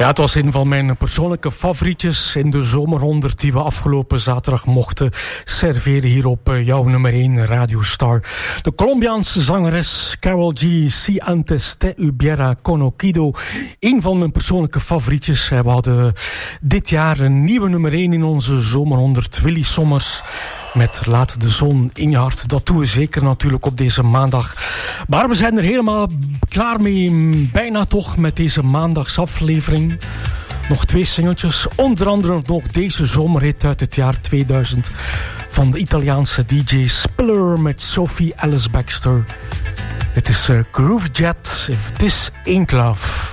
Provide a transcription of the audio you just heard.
Ja, het was een van mijn persoonlijke favorietjes in de zomer 100 die we afgelopen zaterdag mochten serveren hier op jouw nummer 1 Radio Star. De Colombiaanse zangeres Karol G. Si antes te hubiera conocido. Een van mijn persoonlijke favorietjes. We hadden dit jaar een nieuwe nummer 1 in onze zomer 100. Willy Sommers met Laat de zon in je hart. Dat doen we zeker natuurlijk op deze maandag. Maar we zijn er helemaal klaar mee. Bijna toch met deze maandagsaflevering. Nog 2 singeltjes. Onder andere nog deze zomerhit uit het jaar 2000. Van de Italiaanse DJ Spiller met Sophie Alice Baxter. Dit is Groove Jet, If This Ain't Love.